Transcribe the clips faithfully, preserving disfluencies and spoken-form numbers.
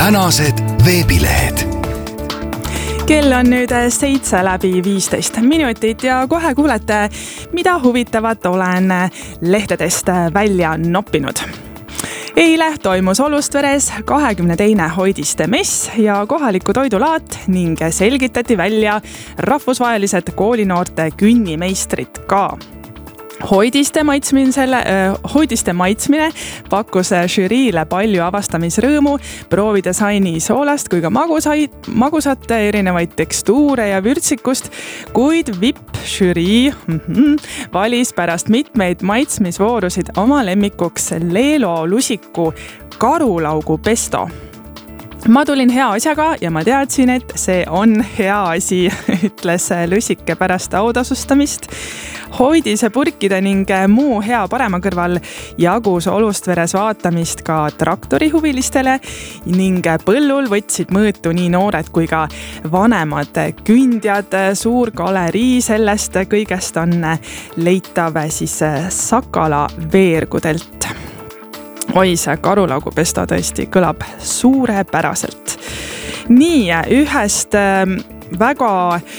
tänased veebilehed. Kell on nüüd seitse läbi viisteist minutit ja kohe kuulete, mida huvitavat olen lehtedest välja noppinud. Eile toimus Olustveres kahekümne teine Hoidiste mess ja kohaliku toidulaat ning selgitati välja rahvusvahelised koolinoorte künnimeistrid ka. Hoidiste maitsmisele, äh, hoidiste maitsmine pakkus žüriile palju avastamisrõõmu, proovides nii soolast kui ka magusai, magusate erinevaid tekstuure ja vürtsikust, kuid V I P žürii mm-hmm, valis pärast mitmeid maitsmisvoorusid oma lemmikuks Leelo lusiku karulaugu pesto. Ma tulin hea asjaga ja ma teadsin, et see on hea asi, ütles lusike pärast autasustamist. Hoidise purkide ning muu hea parema kõrval jagus Olustveres vaatamist ka traktorihuvilistele ning põllul võtsid mõõtu nii noored kui ka vanemad kündjad. Suur galerii sellest kõigest on leitav siis Sakala veergudelt. Oi, see karulaugu pesto tõesti kõlab suurepäraselt. Nii, ühest väga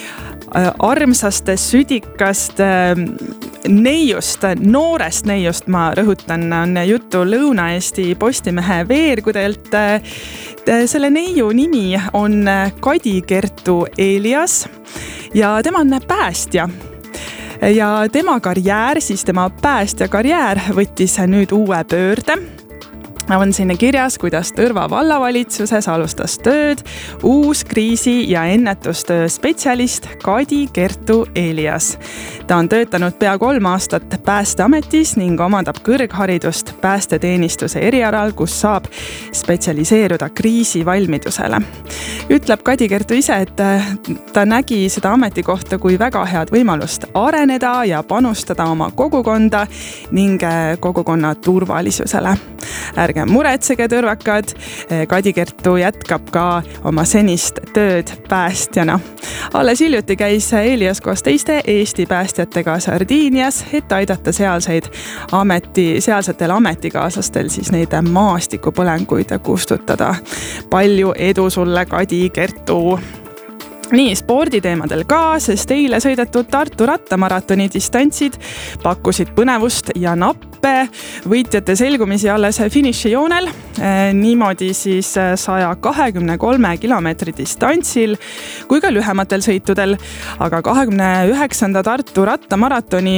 armsast, südikast neiust, noorest neiust ma rõhutan, on juttu Lõuna-Eesti Postimehe veergudelt. Selle neiu nimi on Kadi-Kertu Elias ja tema on päästja. Ja tema karjäär, siis tema päästja karjäär võttis nüüd uue pöörde. On sinne kirjas, kuidas Tõrva vallavalitsuses alustas tööd uus kriisi- ja ennetustöö spetsialist Kadi-Kertu Elias. Ta on töötanud pea kolm aastat päästeametis ning omandab kõrgharidust päästeteenistuse erialal, kus saab spetsialiseeruda kriisivalmidusele. Ütleb Kadi-Kertu ise, et ta nägi seda ametikohta kui väga head võimalust areneda ja panustada oma kogukonda ning kogukonna turvalisusele. Ärge muretsege tõrvakad, Kadi-Kertu jätkab ka oma senist tööd päästjana. Alles hiljuti käis Elias koos teiste Eesti päästjatega Sardiinias, et aidata sealseid ameti, sealsetel ametikaaslastel siis neid maastikupõlenguid kustutada. Palju edu sulle, Kadi-Kertu! Nii sporditeemadel ka, sest eile sõidetud Tartu rattamaratoni distantsid pakkusid põnevust ja nappe võitjate selgumisi alles finišijoonel. Niimoodi siis saja kahekümne kolme kilomeetri distantsil kui ka lühematel sõitudel, aga kahekümne üheksanda Tartu rattamaratoni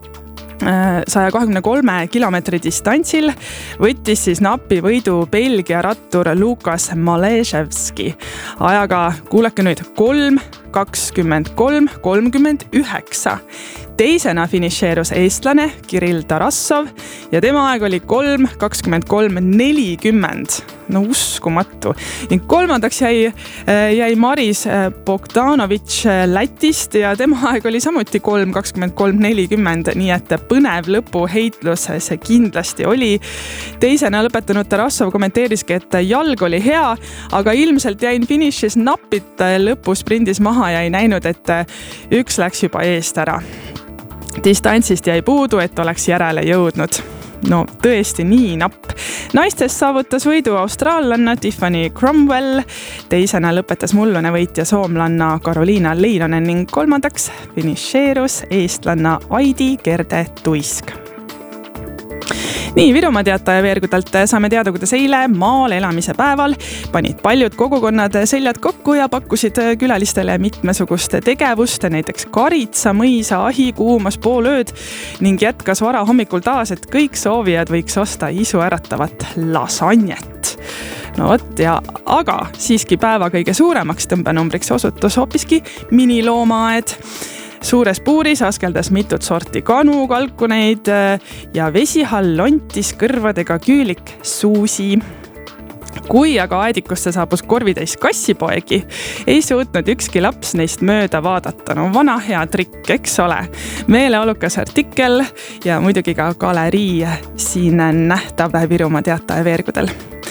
saja kahekümne kolme kilomeetri distantsil võttis siis napi võidu Belgia rattur Lukas Maleševski. Ajaga kuulake nüüd kolm kakskümmend kolm kolmkümmend üheksa. Teisena finišeerus eestlane Kirill Tarassov ja tema aeg oli kolm kakskümmend kolm nelikümmend. No uskumatu. Ning kolmandaks jäi, jäi Maris Bogdanovitš Lätist ja tema aeg oli samuti kolm kakskümmend kolm nelikümmend, nii et põnev lõpuheitlus see kindlasti oli. Teisena lõpetanud Tarassov kommenteeriski, et jalg oli hea, aga ilmselt jäin finišis napid lõpusprindis maha ja ei näinud, et üks läks juba eest ära. Distantsist jäi puudu, et oleks järele jõudnud. No tõesti nii napp. Naistest saavutas võidu austraallanna Tiffany Cromwell, teisena lõpetas mullune võitja soomlanna Karoliina Leinonen ning kolmandaks finišeerus eestlanna Aidi Kerde-Tuisk. Nii, Virumaa Teataja veergudelt saame teada, kuidas eile maal elamise päeval panid paljud kogukonnad seljad kokku ja pakkusid külalistele mitmesugust tegevust, näiteks Karitsa mõisa ahi kuumas pool ööd ning jätkas vara hommikul taas, et kõik soovijad võiks osta isu äratavat lasanjet. No võt, ja aga siiski päeva kõige suuremaks tõmbenumbriks osutus hoopiski miniloomaed. Suures puuris askeldas mitut sorti kanu, kalkuneid ja vesihall lontis kõrvadega küülik Suusi. Kui aga aedikusse saabus korvitäis kassipoegi, ei suutnud ükski laps neist mööda vaadata. No vana hea trikk, eks ole. Meeleolukas artikkel ja muidugi ka galerii siin nähtav Virumaa Teataja veergudel.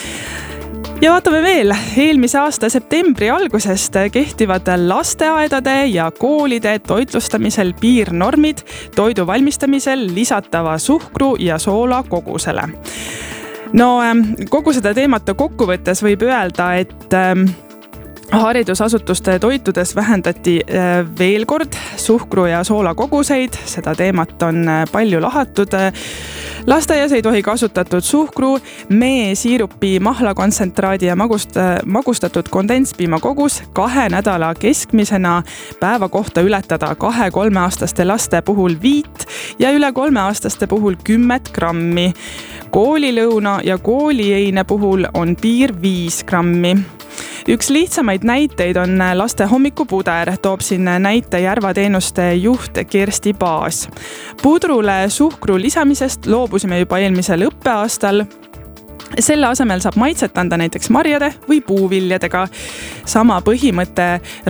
Ja vaatame veel, eelmise aasta septembri algusest kehtivad lasteaedade ja koolide toitlustamisel piirnormid toidu valmistamisel lisatava suhkru ja soola kogusele. no kogu seda teemat kokkuvõttes võib öelda, et haridusasutuste toitudes vähendati veel kord suhkru ja soola koguseid, seda teemat on palju lahatud. Lasteaias ei tohi kasutatud suhkru, mee, siirupi, mahlakonsenttraadi ja magust, magustatud kondentspiima kogus kahe nädala keskmisena päeva kohta ületada kahe-kolmeaastaste laste puhul viit ja üle kolmeaastaste puhul kümmet grammi. Koolilõuna ja koolieine puhul on piir viis grammi. Üks lihtsamaid näiteid on laste hommikupuder, toob siin näite Järvateenuste juht Kersti Baas. Pudrule suhkru lisamisest loobusime juba eelmisel õppeaastal. Selle asemel saab maitset anda näiteks marjade või puuviljadega. Sama põhimõte